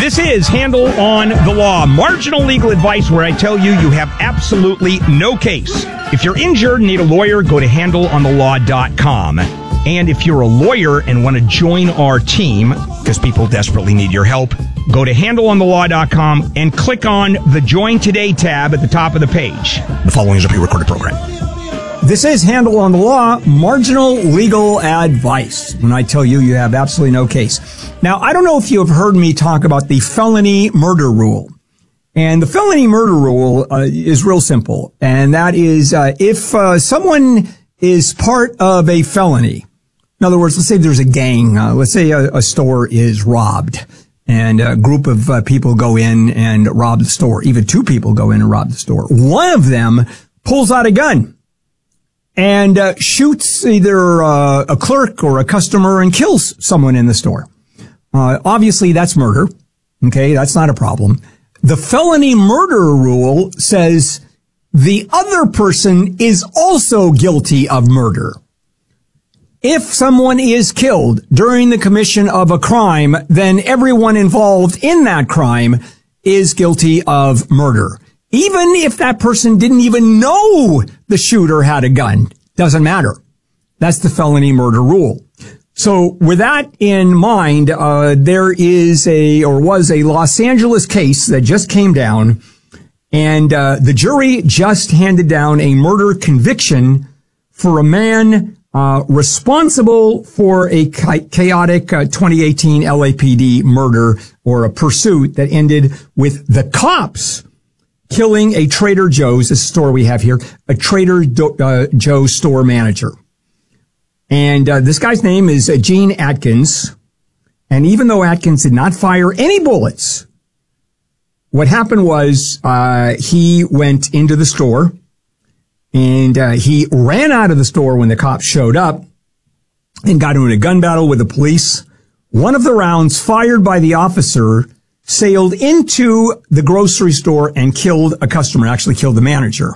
This is Handle on the Law, marginal legal advice where I tell you you have absolutely no case. If you're injured and need a lawyer, go to handleonthelaw.com. And if you're a lawyer and want to join our team, because people desperately need your help, go to handleonthelaw.com and click on the Join Today tab at the top of the page. The following is a pre-recorded program. This is Handle on the Law, marginal legal advice. When I tell you, you have absolutely no case. Now, I don't know if you have heard me talk about the felony murder rule. And the felony murder rule is real simple. And that is if someone is part of a felony, in other words, let's say there's a gang, let's say a store is robbed and a group of people go in and rob the store. Even two people go in and rob the store. One of them pulls out a gun and shoots either a clerk or a customer and kills someone in the store. Obviously, that's murder. Okay, that's not a problem. The felony murder rule says the other person is also guilty of murder. If someone is killed during the commission of a crime, then everyone involved in that crime is guilty of murder. Even if that person didn't even know the shooter had a gun, doesn't matter. That's the felony murder rule. So with that in mind, there is was a Los Angeles case that just came down, and the jury just handed down a murder conviction for a man responsible for a chaotic 2018 LAPD murder or a pursuit that ended with the cops killing a Trader Joe's, this store we have here, a Trader Joe's store manager. And this guy's name is Gene Atkins. And even though Atkins did not fire any bullets, what happened was he went into the store and he ran out of the store when the cops showed up and got into a gun battle with the police. One of the rounds fired by the officer sailed into the grocery store and killed a customer, actually killed the manager.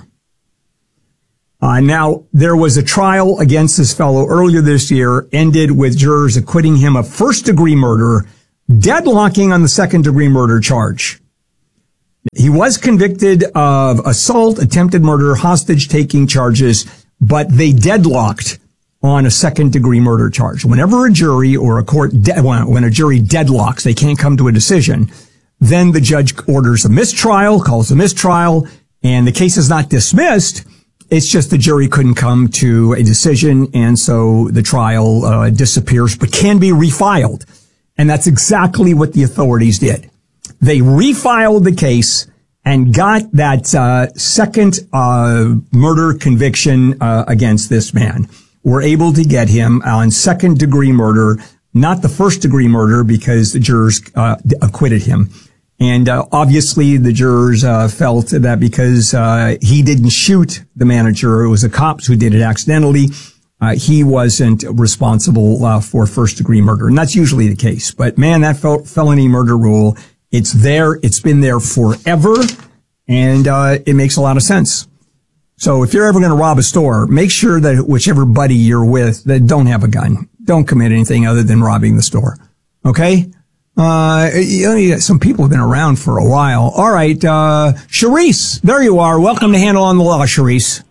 Now, there was a trial against this fellow earlier this year, ended with jurors acquitting him of first-degree murder, deadlocking on the second-degree murder charge. He was convicted of assault, attempted murder, hostage-taking charges, but they deadlocked on a second-degree murder charge. Whenever a jury or a court, when a jury deadlocks, they can't come to a decision, then the judge orders a mistrial, calls a mistrial, and the case is not dismissed. It's just the jury couldn't come to a decision, and so the trial disappears, but can be refiled. And that's exactly what the authorities did. They refiled the case and got that second murder conviction against this man. Were able to get him on second-degree murder, not the first-degree murder, because the jurors acquitted him. And obviously, the jurors felt that because he didn't shoot the manager, it was the cops who did it accidentally, he wasn't responsible for first-degree murder. And that's usually the case. But, man, that felony murder rule, it's there. It's been there forever. And it makes a lot of sense. So if you're ever going to rob a store, make sure that whichever buddy you're with that don't have a gun, don't commit anything other than robbing the store. Okay? Some people have been around for a while. All right. Charisse, there you are. Welcome to Handle on the Law, Charisse.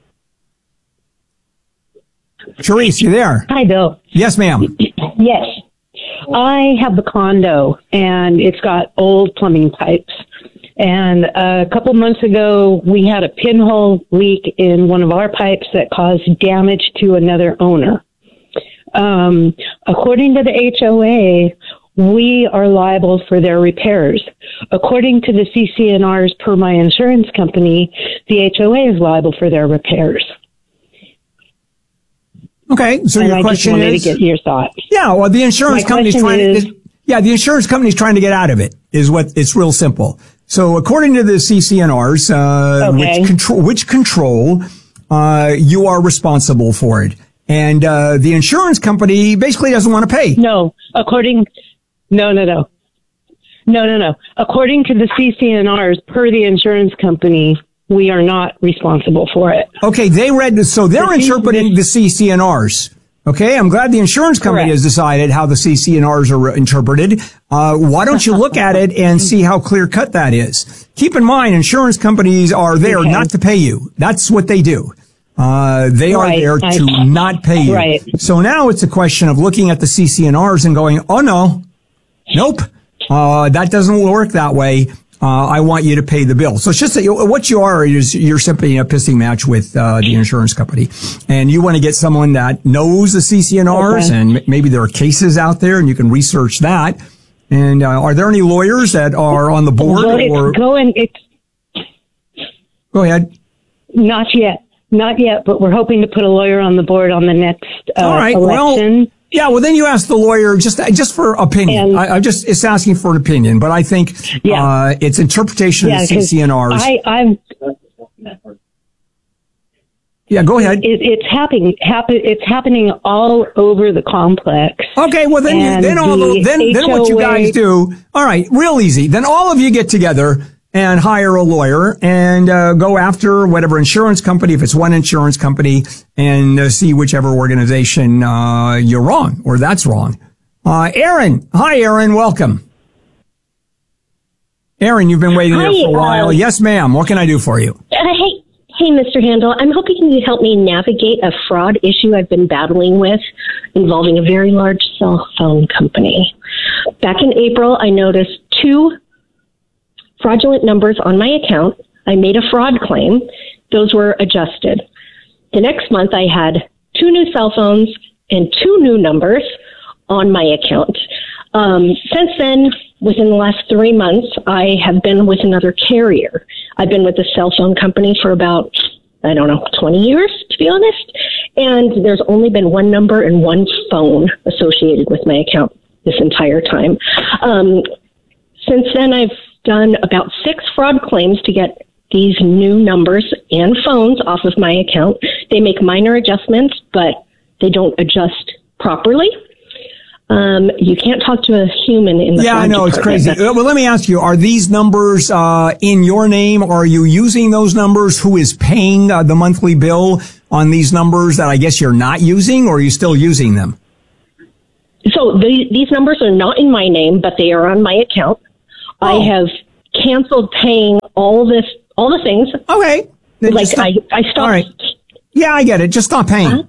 Charisse, you there? Hi, Bill. Yes, ma'am. Yes. I have the condo, and it's got old plumbing pipes. And a couple months ago, we had a pinhole leak in one of our pipes that caused damage to another owner. According to the HOA, we are liable for their repairs. According to the CCNRs per my insurance company, the HOA is liable for their repairs. Okay, so your question is... I just wanted to get your thoughts. Yeah, well, the insurance company's the insurance company's trying to get out of it, it's real simple. So according to the CCNRs, which control, you are responsible for it. And, the insurance company basically doesn't want to pay. No. According to the CCNRs, per the insurance company, we are not responsible for it. Okay, they're interpreting the CCNRs. Okay, I'm glad the insurance company has decided how the CC&Rs are interpreted. Why don't you look at it and see how clear cut that is? Keep in mind, insurance companies are there not to pay you. That's what they do. They are there to not pay you. Right. So now it's a question of looking at the CC&Rs and going, oh no, nope, that doesn't work that way. I want you to pay the bill. So it's just that what you are is you're simply a pissing match with the insurance company, and you want to get someone that knows the CC&Rs, and maybe there are cases out there, and you can research that. And are there any lawyers that are on the board? Go ahead. Not yet, but we're hoping to put a lawyer on the board on the next election. Well, then you ask the lawyer just for opinion. I'm just asking for an opinion, but I think it's interpretation of the CC&Rs. Go ahead. It's happening all over the complex. Okay, well then what you guys do? All right, real easy. Then all of you get together and hire a lawyer and go after whatever insurance company, if it's one insurance company, and see whichever organization you're wrong or that's wrong. Aaron. Hi, Aaron. Welcome. Aaron, you've been waiting there for a while. Yes, ma'am. What can I do for you? Hey, Mr. Handel. I'm hoping you can help me navigate a fraud issue I've been battling with involving a very large cell phone company. Back in April, I noticed 2 fraudulent numbers on my account. I made a fraud claim. Those were adjusted. The next month, I had 2 new cell phones and 2 new numbers on my account. Since then, within the last 3 months, I have been with another carrier. I've been with a cell phone company for about, 20 years, to be honest. And there's only been 1 number and 1 phone associated with my account this entire time. Since then, I've done about 6 fraud claims to get these new numbers and phones off of my account. They make minor adjustments, but they don't adjust properly. You can't talk to a human in the fraud I know, department. It's crazy. Well, let me ask you, are these numbers in your name? Are you using those numbers? Who is paying the monthly bill on these numbers that I guess you're not using, or are you still using them? So these numbers are not in my name, but they are on my account. I have canceled paying all the things. Okay. I stopped. All right. Yeah, I get it. Just stop paying. Huh?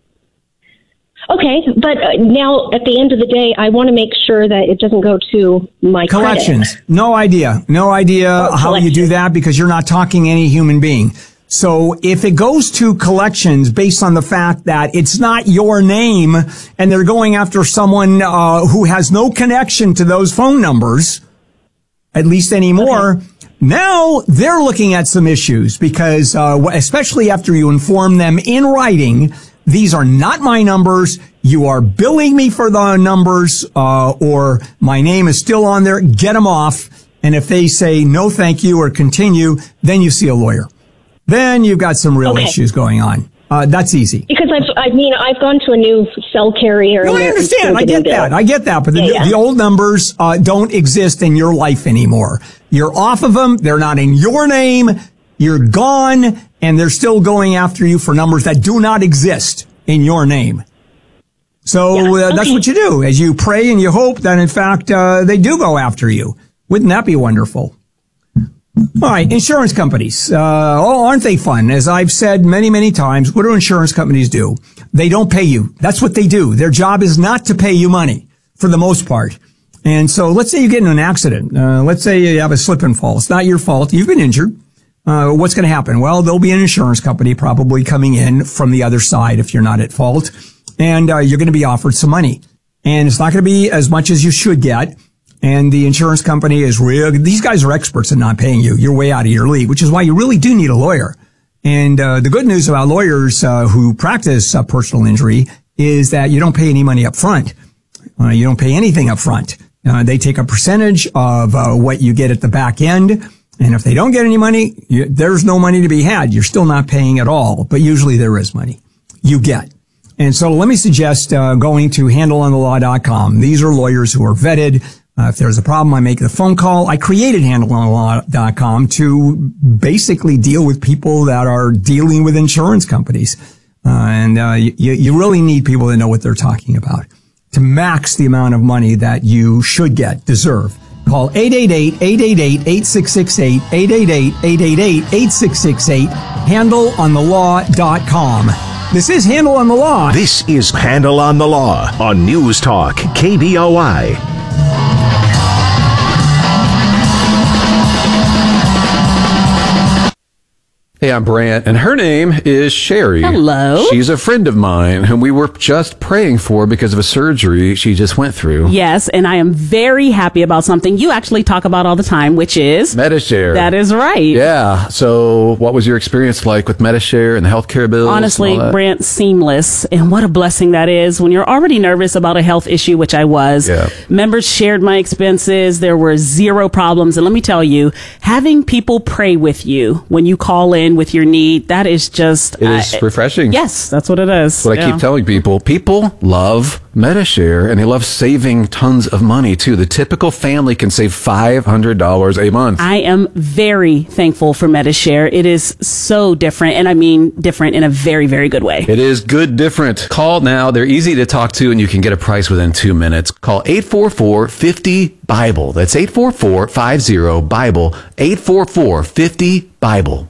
Okay, but now at the end of the day, I want to make sure that it doesn't go to my collections. Credit. No idea how you do that because you're not talking any human being. So if it goes to collections based on the fact that it's not your name and they're going after someone who has no connection to those phone numbers, at least anymore, now they're looking at some issues because especially after you inform them in writing, these are not my numbers. You are billing me for the numbers, or my name is still on there. Get them off. And if they say no, thank you, or continue, then you see a lawyer. Then you've got some real issues going on. That's easy. Because I've gone to a new cell carrier. No, I understand. I get that. But the old numbers don't exist in your life anymore. You're off of them. They're not in your name. You're gone. And they're still going after you for numbers that do not exist in your name. So that's what you do. As you pray and you hope that, in fact, they do go after you. Wouldn't that be wonderful? All right, insurance companies. Aren't they fun? As I've said many, many times, what do insurance companies do? They don't pay you. That's what they do. Their job is not to pay you money, for the most part. And so let's say you get in an accident. Let's say you have a slip and fall. It's not your fault. You've been injured. What's going to happen? Well, there'll be an insurance company probably coming in from the other side if you're not at fault. And you're going to be offered some money. And it's not going to be as much as you should get. And the insurance company is real. These guys are experts in not paying you. You're way out of your league, which is why you really do need a lawyer. And the good news about lawyers who practice personal injury is that you don't pay any money up front. You don't pay anything up front. They take a percentage of what you get at the back end. And if they don't get any money, there's no money to be had. You're still not paying at all. But usually there is money you get. And so let me suggest going to handleonthelaw.com. These are lawyers who are vetted. If there's a problem, I make the phone call. I created handleonthelaw.com to basically deal with people that are dealing with insurance companies. You really need people to know what they're talking about to max the amount of money that you should deserve. Call 888-888-8668, 888-888-8668, handleonthelaw.com. This is Handle on the Law. This is Handle on the Law on News Talk, KBOI. Hey, I'm Brant, and her name is Sherry. Hello. She's a friend of mine whom we were just praying for because of a surgery she just went through. Yes, and I am very happy about something you actually talk about all the time, which is Medi-Share. That is right. Yeah. So what was your experience like with Medi-Share and the healthcare bills? Honestly, Brant, seamless. And what a blessing that is when you're already nervous about a health issue, which I was. Yeah. Members shared my expenses. There were zero problems. And let me tell you, having people pray with you when you call in with your need, that is just... It is refreshing. Yes, that's what it is. That's what I keep telling people. People love Medi-Share, and they love saving tons of money, too. The typical family can save $500 a month. I am very thankful for Medi-Share. It is so different, and I mean different in a very, very good way. It is good different. Call now. They're easy to talk to, and you can get a price within 2 minutes. Call 844-50-BIBLE. That's 844-50-BIBLE. 844-50-BIBLE.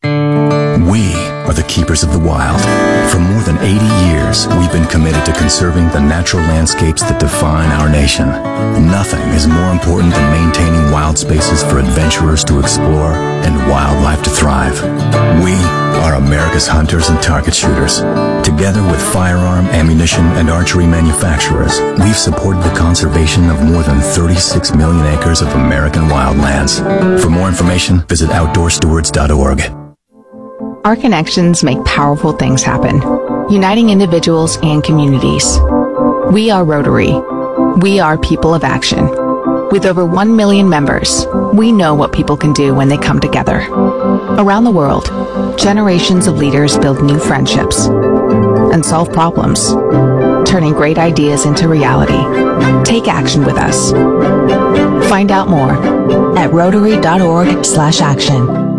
We are the keepers of the wild. For more than 80 years, we've been committed to conserving the natural landscapes that define our nation. Nothing is more important than maintaining wild spaces for adventurers to explore and wildlife to thrive. We are America's hunters and target shooters. Together with firearm, ammunition, and archery manufacturers, we've supported the conservation of more than 36 million acres of American wildlands. For more information, visit OutdoorStewards.org. Our connections make powerful things happen, uniting individuals and communities. We are Rotary. We are people of action. With over 1 million members, we know what people can do when they come together. Around the world, generations of leaders build new friendships and solve problems, turning great ideas into reality. Take action with us. Find out more at Rotary.org/action.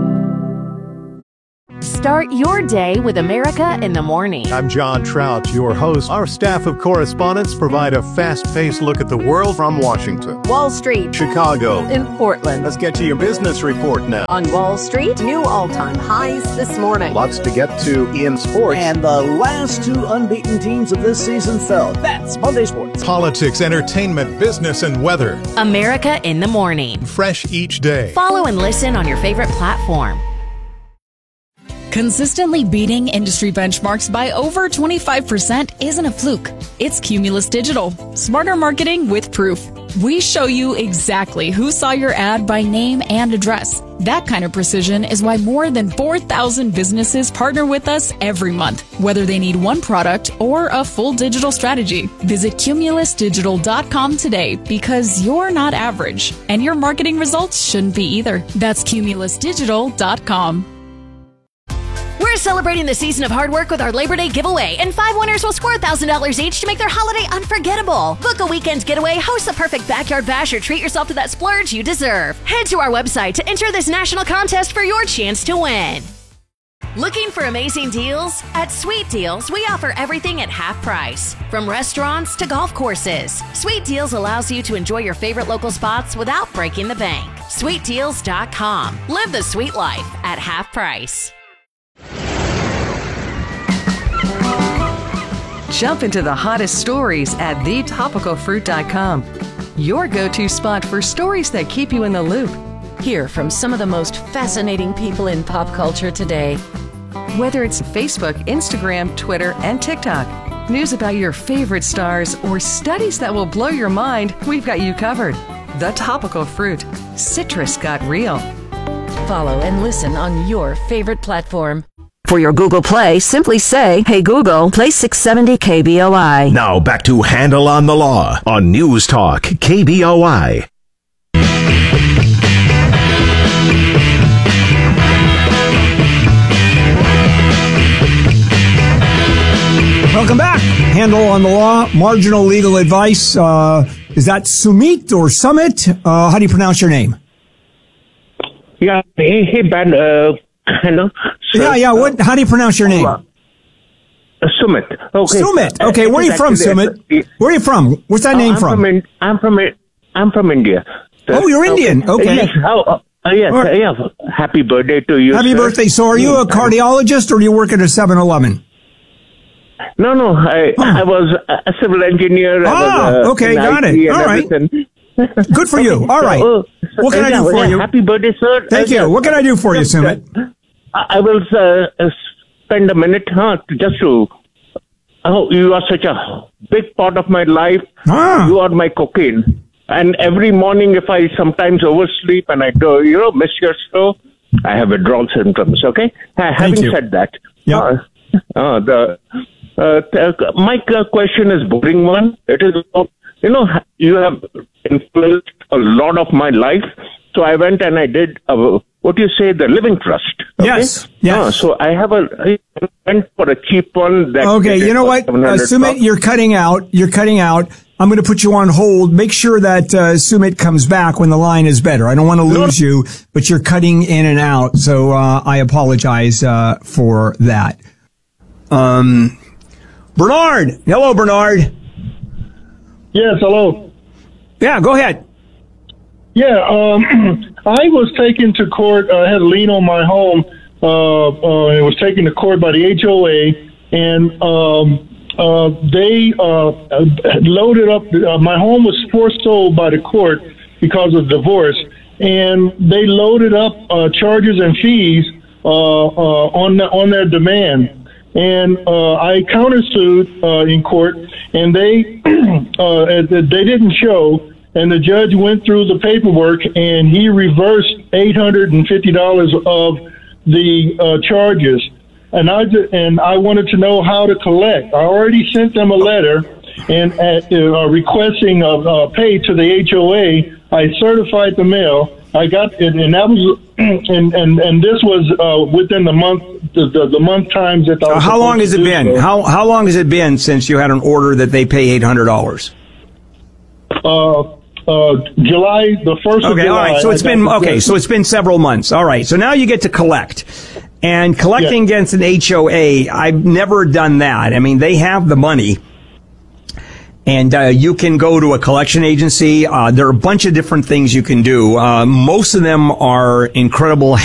Start your day with America in the Morning. I'm John Trout, your host. Our staff of correspondents provide a fast-paced look at the world from Washington, Wall Street, Chicago, and Portland. Let's get to your business report now. On Wall Street, new all-time highs this morning. Lots to get to in sports. And the last two unbeaten teams of this season fell. That's Monday Sports. Politics, entertainment, business, and weather. America in the Morning. Fresh each day. Follow and listen on your favorite platform. Consistently beating industry benchmarks by over 25% isn't a fluke. It's Cumulus Digital. Smarter marketing with proof. We show you exactly who saw your ad by name and address. That kind of precision is why more than 4,000 businesses partner with us every month, whether they need one product or a full digital strategy. Visit cumulusdigital.com today because you're not average, and your marketing results shouldn't be either. That's cumulusdigital.com. We're celebrating the season of hard work with our Labor Day giveaway, and 5 winners will score $1,000 each to make their holiday unforgettable. Book a weekend getaway, host a perfect backyard bash, or treat yourself to that splurge you deserve. Head to our website to enter this national contest for your chance to win. Looking for amazing deals? At Sweet Deals, we offer everything at half price, from restaurants to golf courses. Sweet Deals allows you to enjoy your favorite local spots without breaking the bank. SweetDeals.com. Live the sweet life at half price. Jump into the hottest stories at thetopicalfruit.com. Your go-to spot for stories that keep you in the loop. Hear from some of the most fascinating people in pop culture today. Whether it's Facebook, Instagram, Twitter, and TikTok, news about your favorite stars, or studies that will blow your mind, we've got you covered. The Topical Fruit. Citrus got real. Follow and listen on your favorite platform. For your Google Play, simply say, "Hey Google, play 670 KBOI." Now back to Handle on the Law on News Talk, KBOI. Welcome back. Handle on the Law, marginal legal advice. Is that Sumit or Summit? How do you pronounce your name? Yeah, hey, Ben. Hello. Yeah. How do you pronounce your name? Sumit. Okay. Sumit. Okay, where are you from, Sumit? Where are you from? What's that name from? I'm from India. Oh, you're Indian. Okay. Yes. Yes. Happy birthday to you. Happy birthday. So, are you a cardiologist, or do you work at a 7-Eleven? No. I was a civil engineer. Okay, got it. All right. Good for you. All right. What can I do for you? Happy birthday, sir. Thank you. What can I do for you, Sumit? I will spend a minute just to. Oh, you are such a big part of my life. You are my cocaine. And every morning, if I sometimes oversleep and I do, miss your show, I have withdrawal symptoms. Okay. Having said that, my question is boring one. It is, you have influenced a lot of my life. So I went and I did, the living trust. Okay? Yes. So I went for a cheap one. Okay, you know what? Sumit, you're cutting out. I'm going to put you on hold. Make sure that Sumit comes back when the line is better. I don't want to lose you, but you're cutting in and out. So I apologize for that. Bernard. Hello, Bernard. Yes, hello. Yeah, go ahead. Yeah, I was taken to court. I had a lien on my home. It was taken to court by the HOA, and they loaded up. My home was forced sold by the court because of divorce, and they loaded up charges and fees on their demand. And I countersued in court, and they didn't show. And the judge went through the paperwork, and he reversed $850 of the charges. And I wanted to know how to collect. I already sent them a letter and requesting pay to the HOA. I certified the mail. I got it, and that was and this was within the month, the month times that I was. How long has it been? How long has it been since you had an order that they pay $800? July, the 1st of July. All right. So it's been several months. All right. So now you get to collect. And collecting against an HOA, I've never done that. I mean, they have the money. And you can go to a collection agency. There are a bunch of different things you can do. Most of them are incredible